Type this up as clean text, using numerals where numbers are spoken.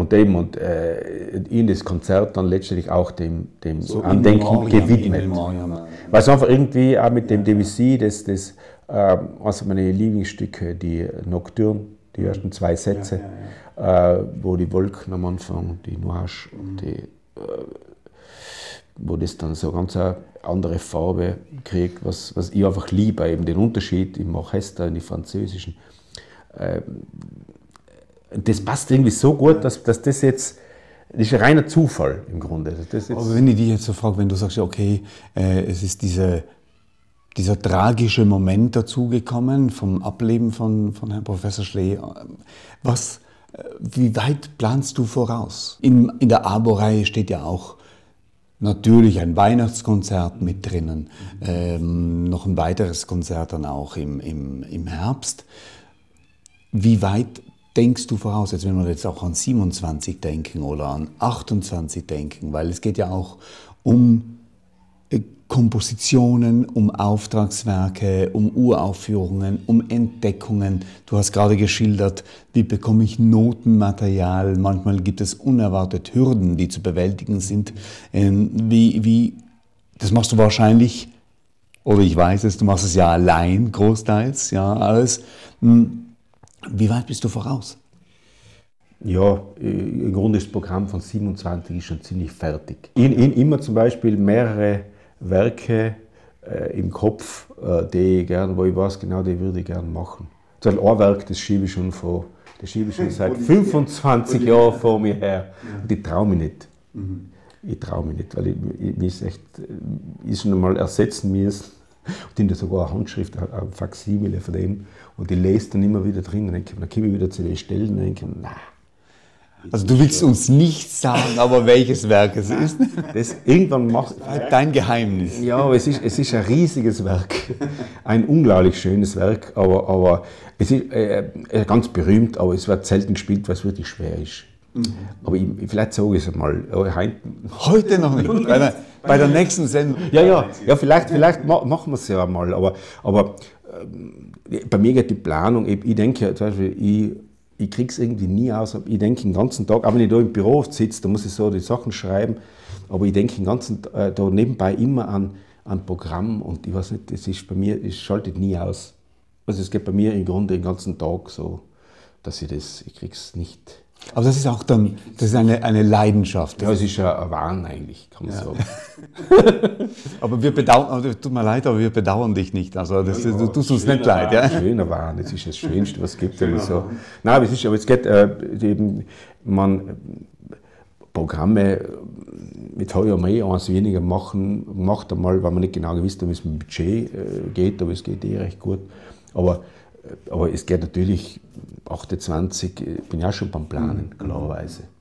in das Konzert dann letztendlich auch dem so Andenken gewidmet. Weil es einfach irgendwie auch mit dem Debussy, also meine Lieblingsstücke, die Nocturne, die ersten 2 Sätze, wo die Wolken am Anfang, die Nuage, wo das dann so ganz eine andere Farbe kriegt, was ich einfach liebe, eben den Unterschied im Orchester, in die französischen. Das passt irgendwie so gut, dass das jetzt, das ist ein reiner Zufall im Grunde. Aber wenn ich dich jetzt so frage, wenn du sagst, okay, es ist dieser tragische Moment dazugekommen vom Ableben von Herrn Professor Schlee, wie weit planst du voraus? In der ABO-Reihe steht ja auch natürlich ein Weihnachtskonzert mit drinnen, noch ein weiteres Konzert dann auch im Herbst. Wie weit denkst du voraus, jetzt wenn wir jetzt auch an 27 denken oder an 28 denken, weil es geht ja auch um Kompositionen, um Auftragswerke, um Uraufführungen, um Entdeckungen. Du hast gerade geschildert, wie bekomme ich Notenmaterial, manchmal gibt es unerwartet Hürden, die zu bewältigen sind. Das machst du wahrscheinlich, oder ich weiß es, du machst es ja allein, großteils, ja, alles. Wie weit bist du voraus? Ja, im Grunde ist das Programm von 27 ist schon ziemlich fertig. Immer zum Beispiel mehrere Werke im Kopf, wo ich weiß genau, die würde ich gerne machen. Ein Werk, das schiebe ich schon seit 25 Jahren vor mir her. Und ich traue mich nicht. Ich traue mich nicht, weil ich schon einmal ersetzen müssen. Und in der sogar eine Handschrift, ein Faksimile von dem. Und ich lese dann immer wieder drin. Dann komme ich wieder zu den Stellen und denke, nein. Also du willst uns nicht sagen, aber welches Werk es ist? Das irgendwann macht dein Geheimnis. Ja, aber es ist ein riesiges Werk, ein unglaublich schönes Werk, aber es ist ganz berühmt, aber es wird selten gespielt, weil es wirklich schwer ist. Aber vielleicht sage ich es einmal. Heute noch nicht, bei der nächsten Sendung. Ja, vielleicht machen wir es ja einmal, aber bei mir geht die Planung, ich denke zum Beispiel, ich kriege es irgendwie nie aus. Ich denke den ganzen Tag, auch wenn ich da im Büro sitze, da muss ich so die Sachen schreiben, aber ich denke den ganzen Tag da nebenbei immer an Programm und ich weiß nicht, das ist bei mir, es schaltet nie aus. Also es geht bei mir im Grunde den ganzen Tag so, dass ich kriege es nicht. Aber das ist auch dann, das ist eine Leidenschaft. Ja, es ist ja ein Wahn eigentlich, kann man sagen. Aber tut mir leid, aber wir bedauern dich nicht. Also du tust uns nicht leid. Ja? Schöner Wahn, das ist das Schönste, was es gibt. So. Nein, aber es geht Programme mit heuer mehr, eins weniger macht einmal, weil man nicht genau gewusst hat, wie es mit dem Budget geht, aber es geht recht gut. Aber es geht natürlich, 28, bin ja schon beim Planen, klarerweise.